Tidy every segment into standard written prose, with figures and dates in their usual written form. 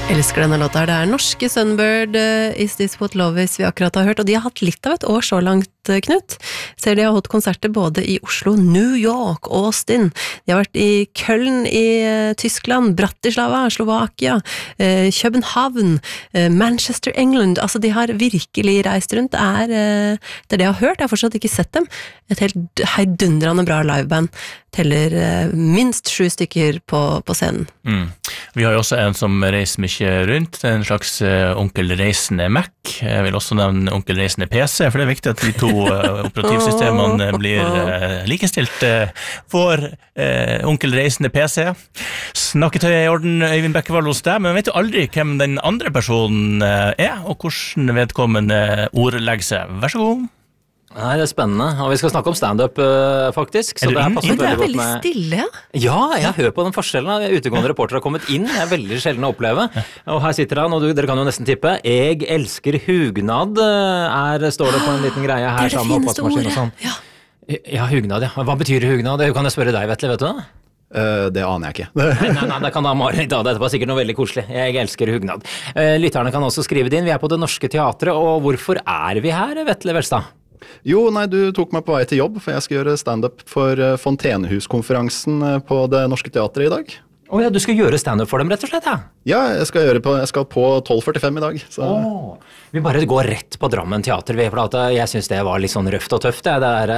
Elsker denne låta. Det norske Sunbird, Is This What Love Is vi akkurat har hørt, og de har hatt litt av et år så langt, Knut. Ser de har holdt konserter både i Oslo, New York, Austin. De har vært i Köln i Tyskland, Bratislava, Slovakia, København, Manchester, England. Altså, de har virkelig reist rundt. Det jeg har hørt, jeg har fortsatt ikke sett dem. Et helt heidundrende bra liveband. Teller minst 7 stykker på scenen. Vi har jo også en som reiser mye rundt, en slags onkel reisende Mac. Jeg vil også nevne onkel reisende PC, for det er viktig at de to operativsystemene blir likestilt. Vår onkel reisende PC. Snakketøy i orden, Øyvind Bekkevold hos deg, men vet du aldri hvem den andre personen og hvordan vedkommende ordlegger seg. Vær så god. Nei, det spennende, og vi skal snakke om stand-up faktisk. Så Men det veldig stille, ja. Ja, jeg hører på den forskjellen. Utegående reporter har kommet inn, det veldig sjelden å oppleve. Og her sitter han, og dere kan jo nesten tippe. Jeg elsker hugnad, står det på en liten greie her sammen med oppvaskmaskin og sånn. Ja, hugnad, ja. Hva betyr hugnad? Det kan jeg spørre deg, Vetle, vet du? Det aner jeg ikke. Nei, det kan da Marit da. Dette var sikkert noe veldig koselig. Jeg elsker hugnad. Lytterne kan også skrive det inn. Vi på Det Norske Teatret, og hvorfor vi her, Vetle Velstad? Jo, nei, du tok meg på vei til jobb, for jeg skal gjøre stand-up for Fontenehus-konferansen på Det Norske Teatret i dag. Ja, du skal gjøre stand-up for dem, rett og slett, ja? Ja, jeg skal på 12:45 i dag. Så. Vi bare går rett på Drammen Teater, for jeg synes det var litt sånn røft og tøft,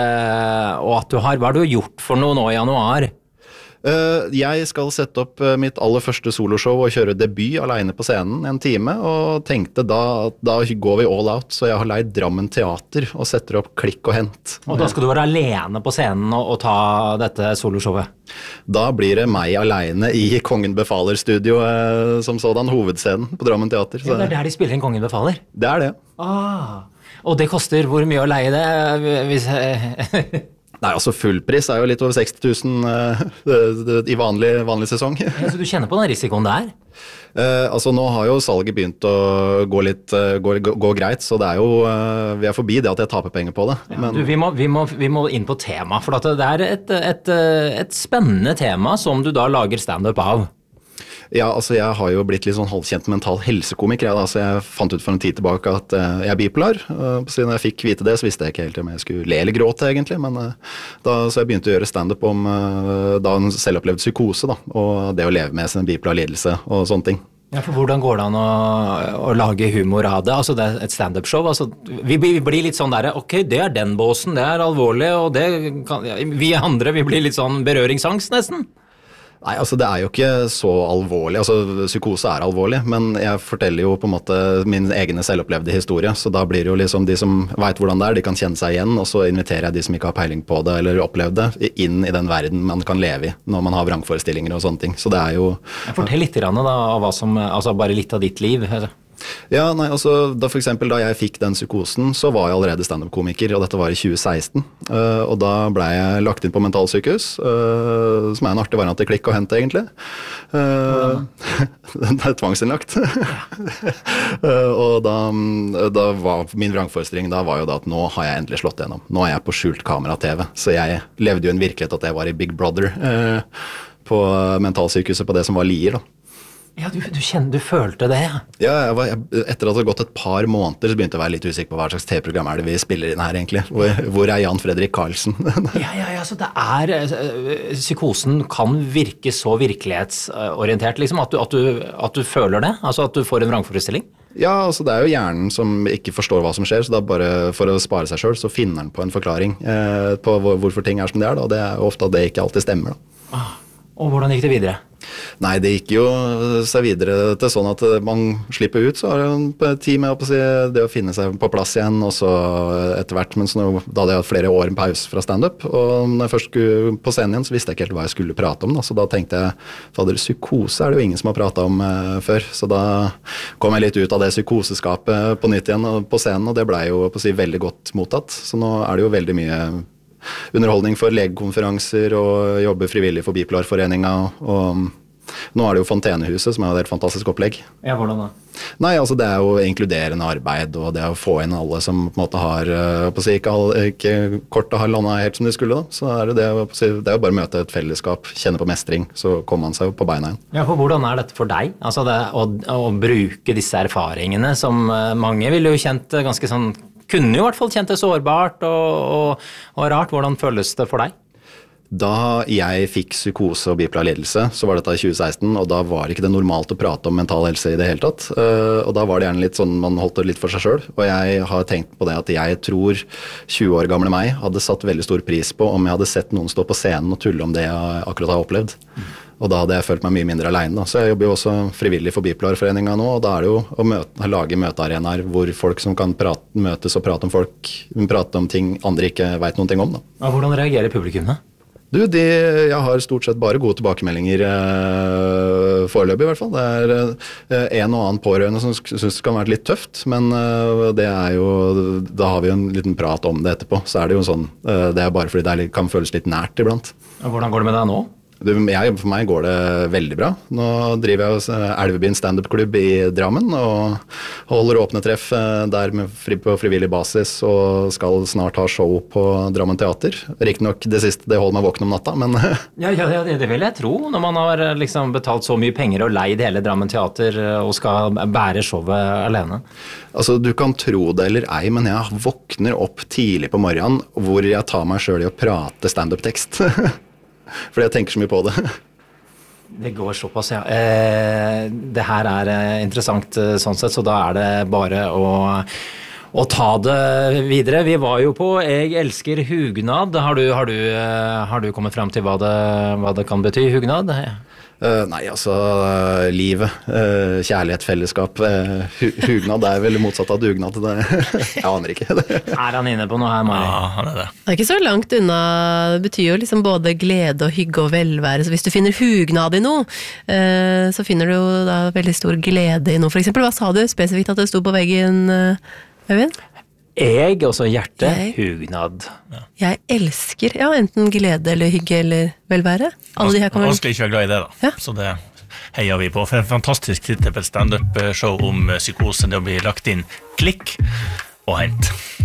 og at hva har du gjort for noe nå i januar? Jeg skal sette opp mitt aller første soloshow og kjøre debut alene på scenen en time, og tenkte da går vi all out, så jeg har leid Drammen Teater og setter opp Klikk og Hent. Og da skal du være alene på scenen og ta dette soloshowet? Da blir det meg alene i Kongen Befaler-studio som sådan, hovedscenen på Drammen Teater. Ja, det der de spiller inn Kongen Befaler? Det det. Og det koster hvor mye å leie det? Hvis Nei, altså fullpris jo litt over 60 000 i vanlig sesong. Ja, så du kjenner på den risikoen der? Altså nå har jo salget begynt å gå greit, så det jo, vi forbi det at jeg taper penger på det. Ja, men... vi må inn på tema, for at det et spennende tema som du da lager stand-up av. Ja, altså jeg har jo blitt litt sånn halvkjent mental helsekomiker, så jeg fant ut for en tid tilbake at jeg bipolar. Siden jeg fikk vite det, så visste jeg ikke helt om jeg skulle le eller gråte egentlig, men så jeg begynte å gjøre stand-up om da en selvopplevd psykose, da, og det å leve med sin bipolar lidelse og sånne ting. Ja, for hvordan går det an å lage humor av det? Altså det et stand-up-show, altså vi blir litt sånn der, ok, det den båsen, det alvorlig, og vi andre, vi blir litt sånn berøringsangst nesten. Nei, altså det jo ikke så alvorlig, altså psykose alvorlig, men jeg forteller jo på en måte min egne selvopplevde historie, så da blir det jo liksom de som vet hvordan det de kan kjenne seg igjen, og så inviterer jeg de som ikke har peiling på det eller opplevd det, inn i den verden man kan leve i når man har vrangforestillinger og sånne ting, så det jo... Fortell litt grann da, av hva som, altså bare litt av ditt liv. Ja, nei, altså for eksempel da jeg fikk den psykosen, så var jeg allerede stand-up-komiker, og dette var i 2016, og da ble jeg lagt inn på mentalsykehus, som en artig variant til Klikk og Hent egentlig. Det tvangsinnlagt. Og da var min vrangforestilling da var jo da at nå har jeg endelig slått gjennom. Nå jeg på skjult kamera-TV, så jeg levde jo en virkelighet at jeg var i Big Brother på mentalsykehuset på det som var Lier da. Ja, du følte det, ja. Ja, etter at det hadde gått et par måneder, så begynte jeg å være litt usikker på hva slags TV-program det vi spiller inn her egentlig. Hvor Jan Fredrik Karlsen? Ja, så det psykosen kan virke så virkelighetsorientert, liksom, at du føler det? Altså at du får en vrangforestilling? Ja, altså det jo hjernen som ikke forstår hva som skjer, så da bare for å spare seg selv, så finner den på en forklaring på hvorfor ting som det da, og det jo ofte at det ikke alltid stemmer da. Og hvordan gikk det videre? Nei, det gikk jo seg videre til sånn at man slipper ut, så har det en tid med det å finne seg på plass igjen, og så etter hvert, men da hadde jeg hatt flere år en pause fra stand-up, og når jeg først skulle på scenen igjen, så visste jeg ikke helt hva jeg skulle prate om, da, så da tenkte jeg, psykose det jo ingen som har pratet om før, så da kom jeg litt ut av det psykoseskapet på nytt igjen på scenen, og det ble jo veldig godt mottatt, så nå det jo veldig mye underholdning for legekonferanser og jobbe frivillig for Bipolarforeningen og Nå det jo Fontenehuset, som jo et helt fantastisk opplegg. Ja, hvordan da? Nei, altså det jo inkluderende arbeid, og det å få inn alle som på en måte har, på å si, ikke kortet har landet helt som de skulle da. Så det å si, det jo bare møte et fellesskap, kjenne på mestring, så kommer man seg jo på beina igjen. Ja, for hvordan dette for deg? Altså det å bruke disse erfaringene som mange ville jo kjent ganske sånn, kunne jo i hvert fall kjent det sårbart og rart. Hvordan føles det for deg? Da jeg fikk psykose og bipolar lidelse, så var dette i 2016, og da var ikke det normalt å prate om mental helse i det hele tatt. Og da var det gjerne litt sånn, man holdt det litt for seg selv. Og jeg har tenkt på det at jeg tror 20 år gamle meg hadde satt veldig stor pris på om jeg hadde sett noen stå på scenen og tulle om det jeg akkurat har opplevd. Og da hadde jeg følt meg mye mindre alene. Da. Så jeg jobber jo også frivillig for Bipolarforeningen nå, og da det jo å lage møtearenaer hvor folk som kan møtes og prate om ting andre ikke vet noen ting om. Da. Ja, hvordan reagerer publikum da? Jeg har stort sett bare gode tilbakemeldinger foreløpig i hvert fall. Det en og annen pårørende som synes det kan være litt tøft, men det jo, da har vi jo en liten prat om det etterpå. Så det jo sånn, det bare fordi det kan føles litt nært iblant. Hvordan går det med deg nå? For meg går det veldig bra. Nå driver jeg hos Elvebyen stand-up-klubb i Drammen og holder åpne treff der på frivillig basis og skal snart ha show på Drammen Teater. Riktignok det siste, det holder meg våken om natta, men... Ja, det vil jeg tro, når man har liksom betalt så mye penger og leid hele Drammen Teater og skal bære showet alene. Altså, du kan tro det eller ei, men jeg våkner opp tidlig på morgenen hvor jeg tar meg selv i å prate stand-up-tekst. Fordi jeg tenker så mye på det. Det går såpass, ja. Det her interessant sånn sett, så da det bare å ta det videre. Vi var jo på Jeg elsker hugnad. Har du kommet frem til hva det kan bety, hugnad? Nei, altså livet, kjærlighet, fellesskap, hugnad vel motsatt av dugnad. Jeg aner ikke. Han inne på noe her, Mari? Ja, han det. Det ikke så langt unna, det betyr jo liksom både glede og hygge og velvære, så hvis du finner hugnad i noe, så finner du jo da veldig stor glede i noe. For eksempel, hva sa du spesifikt at det sto på veggen, Øyvind? Jeg, også hjerte, hugnad. Jeg elsker, enten glede eller hygge eller velvære. Alle de her kan Vanskelig ikke være glad i det da, Ja. Så det heier vi på. For en fantastisk titel på et stand-up-show om psykose, det å bli lagt inn klikk og hent.